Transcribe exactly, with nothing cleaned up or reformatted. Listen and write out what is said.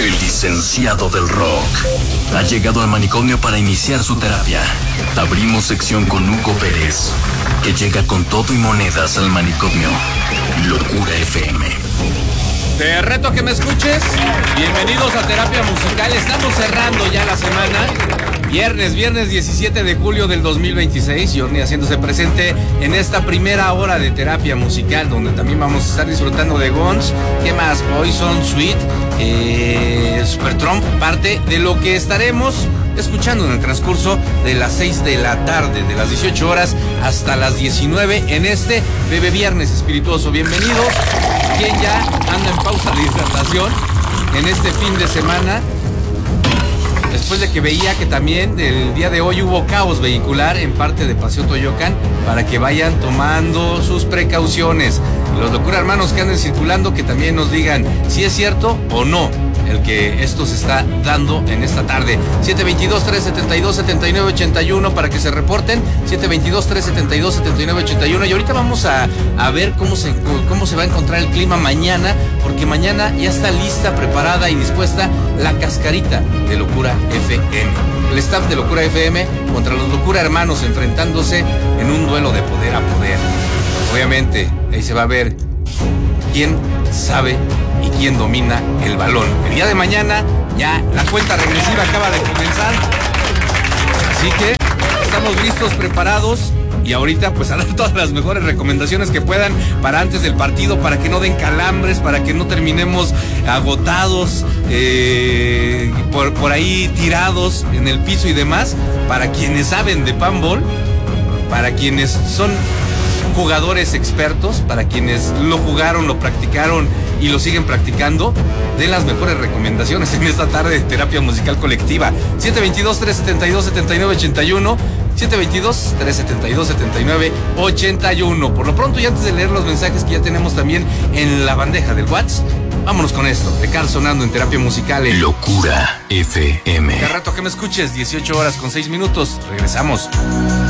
El licenciado del rock ha llegado al manicomio para iniciar su terapia. Abrimos sección con Hugo Pérez, que llega con todo y monedas al manicomio. Locura F M. Te reto a que me escuches. Bienvenidos a Terapia Musical. Estamos cerrando ya la semana. Viernes, viernes diecisiete de julio del dos mil veintiséis. Journey haciéndose presente en esta primera hora de Terapia Musical, donde también vamos a estar disfrutando de Guns. ¿Qué más? Poison, Sweet, eh, Supertramp, parte de lo que estaremos escuchando en el transcurso de las seis de la tarde, de las dieciocho horas hasta las diecinueve, en este Bebé Viernes Espirituoso. Bienvenidos. Quien ya anda en pausa de hidratación en este fin de semana, después de que veía que también el día de hoy hubo caos vehicular en parte de Paseo Toyocan, para que vayan tomando sus precauciones. Los Locura Hermanos que anden circulando, que también nos digan si es cierto o no el que esto se está dando en esta tarde. siete dos dos, tres siete dos, siete nueve ocho uno para que se reporten. siete dos dos, tres siete dos, siete nueve ocho uno. Y ahorita vamos a, a ver cómo se, cómo se va a encontrar el clima mañana, porque mañana ya está lista, preparada y dispuesta la cascarita de Locura F M. El staff de Locura F M contra los Locura Hermanos, enfrentándose en un duelo de poder a poder. Obviamente, ahí se va a ver quién sabe y quién domina el balón. El día de mañana ya la cuenta regresiva acaba de comenzar, así que estamos listos, preparados, y ahorita pues a dar todas las mejores recomendaciones que puedan para antes del partido, para que no den calambres, para que no terminemos agotados, eh, por, por ahí tirados en el piso y demás. Para quienes saben de panball, para quienes son jugadores expertos, para quienes lo jugaron, lo practicaron y lo siguen practicando, den las mejores recomendaciones en esta tarde de Terapia Musical Colectiva. siete dos dos, tres siete dos, siete nueve ocho uno, siete dos dos, tres siete dos, siete nueve ocho uno. Por lo pronto, y antes de leer los mensajes que ya tenemos también en la bandeja del WhatsApp, vámonos con esto, de Carl sonando en Terapia Musical en Locura F M. Te reto que me escuches, dieciocho horas con seis minutos. Regresamos.